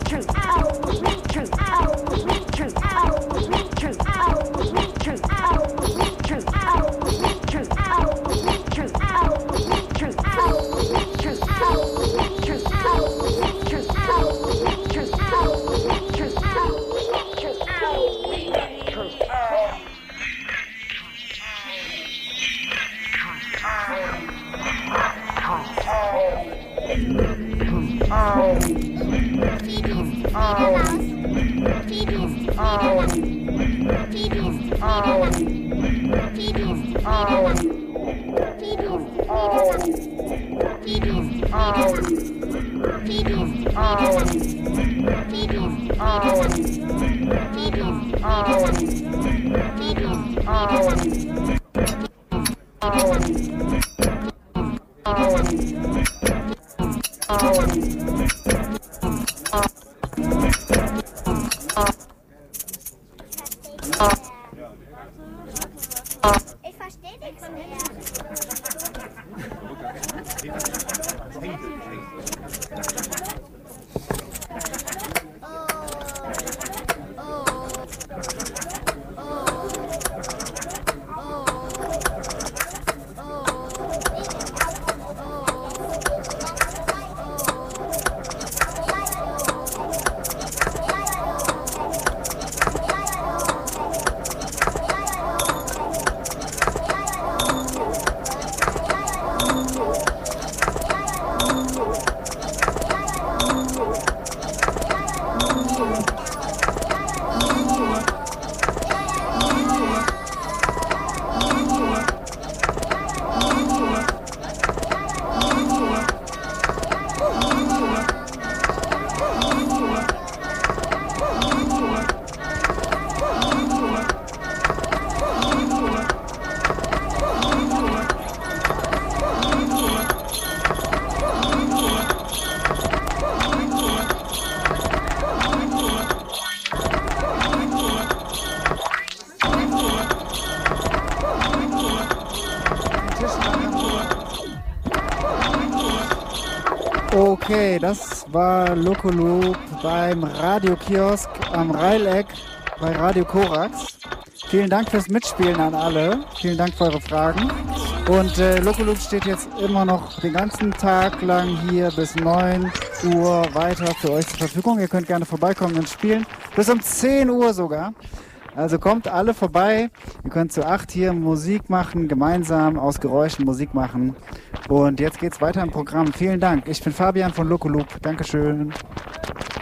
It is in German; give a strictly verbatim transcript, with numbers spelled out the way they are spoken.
Ich verstehe nichts mehr. Okay, das war Loco Loop beim Radiokiosk am Reileck bei Radio Korax. Vielen Dank fürs Mitspielen an alle. Vielen Dank für eure Fragen. Und äh, Loco Loop steht jetzt immer noch den ganzen Tag lang hier bis neun Uhr weiter für euch zur Verfügung. Ihr könnt gerne vorbeikommen und spielen. Bis um zehn Uhr sogar. Also kommt alle vorbei. Ihr könnt zu acht hier Musik machen, gemeinsam aus Geräuschen Musik machen. Und jetzt geht's weiter im Programm. Vielen Dank. Ich bin Fabian von Loco Loop. Dankeschön.